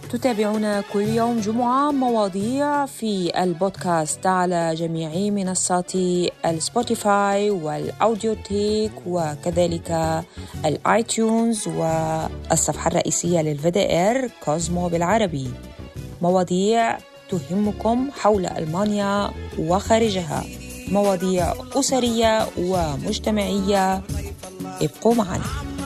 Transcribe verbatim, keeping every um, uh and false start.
تتابعونا كل يوم جمعة مواضيع في البودكاست على جميع منصات السبوتيفاي والأوديوتيك وكذلك الآيتيونز والصفحة الرئيسية للفيدير كوزمو بالعربي. مواضيع تهمكم حول ألمانيا وخارجها، مواضيع أسرية ومجتمعية. ابقوا معنا.